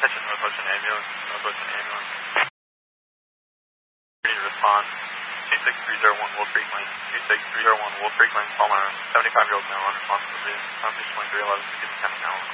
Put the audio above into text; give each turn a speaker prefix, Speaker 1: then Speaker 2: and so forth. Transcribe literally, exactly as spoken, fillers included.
Speaker 1: Attention Northwestern Ambulance, Northwestern Ambulance. Ready to respond. two six three zero one Wolf Creek Lane, two six three zero one Wolf Creek Lane, Palmyra, seventy-five year old male, unresponsive, constitution twenty-three eleven, fifty-ten an hour.